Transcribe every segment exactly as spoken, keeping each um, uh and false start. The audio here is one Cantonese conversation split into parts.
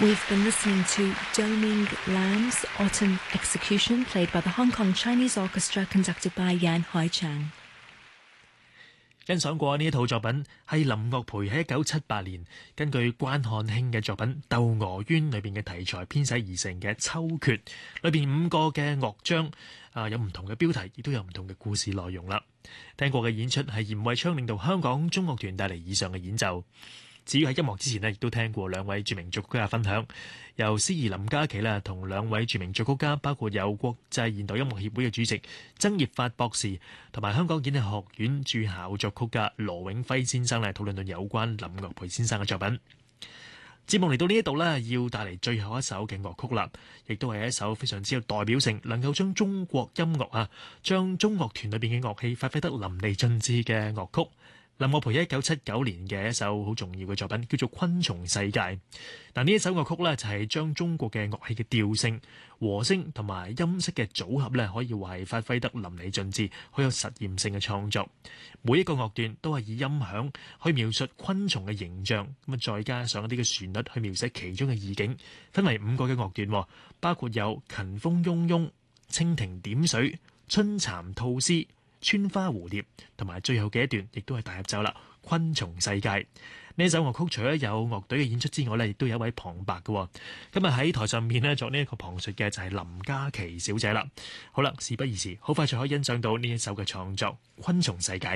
We've been listening to Doming Lam's Autumn Execution, played by the Hong Kong Chinese Orchestra, conducted by Yan Haichang. 欣賞過呢一套作品係林樂培喺一九七八年根據關漢卿嘅作品《竇娥冤》裏邊嘅題材編寫而成嘅秋決，裏邊五個嘅樂章啊有唔同嘅標題，亦都有唔同嘅故事內容啦。聽過嘅演出係嚴惠昌領導香港中樂團帶嚟以上嘅演奏。至於喺音樂之前呢，亦都聽過兩位著名作曲家分享，由司儀林嘉琪啦，同兩位著名作曲家，包括有國際現代音樂協會嘅主席曾業發博士，同埋香港演藝學院駐校作曲家羅永輝先生咧，討論到有關林樂培先生嘅作品。節目嚟到呢一度呢，要帶嚟最後一首嘅樂曲啦，亦都係一首非常之有代表性，能夠將中國音樂啊，將中樂團裏邊嘅樂器發揮得淋漓盡致嘅樂曲。林樂培一九七九年嘅一首好重要嘅作品叫做《昆蟲世界》。嗱，呢一首樂曲呢，就係將中國嘅樂器嘅調性、和聲同埋音色嘅組合呢，可以話係發揮得淋漓盡致，好有實驗性嘅創作。每一個樂段都係以音響去描述昆蟲嘅形象，咁啊再加上一啲嘅旋律去描寫其中嘅意境，分為五個嘅樂段，包括有勤風嗡嗡、蜻蜓點水、春蠶吐絲、穿花蝴蝶，同埋最後嘅一段亦都係大合奏啦，昆蟲世界。呢首樂曲除咗有樂隊嘅演出之外呢，亦都有一位旁白嘅。今日喺台上面呢，作呢一個旁述嘅就係林嘉琪小姐啦。好啦，事不宜遲，好快就可以欣賞到呢一首嘅創作《昆蟲世界》。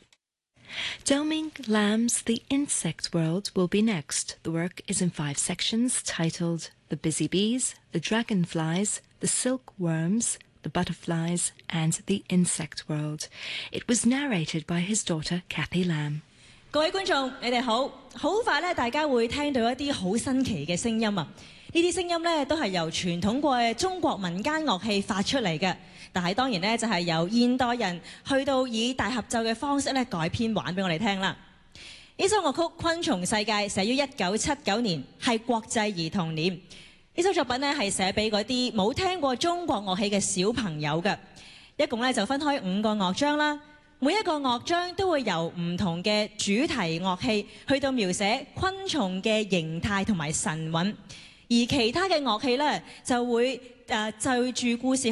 Doming Lam's The Insect World will be next. The work is in five sections titled The Busy Bees, The Dragonflies, The Silkworms, The Butterflies and the Insect World. It was narrated by his daughter Kathy Lam. 各位觀眾，你哋好，好快咧，大家會聽到一啲好新奇嘅聲音啊！呢啲聲音咧都係由傳統嘅中國民間樂器發出嚟嘅，但係當然咧就係由現代人去到以大合奏嘅方式咧改編玩俾我哋聽啦。呢首樂曲《昆蟲世界》寫於一九七九年，係國際兒童年。呢首作品咧係寫俾嗰啲冇聽過中國樂器嘅小朋友嘅，一共咧就分開五個樂章啦。每一個樂章都會由唔同嘅主題樂器去到描寫昆蟲嘅形態同埋神韻，而其他嘅樂器咧就會誒就住故事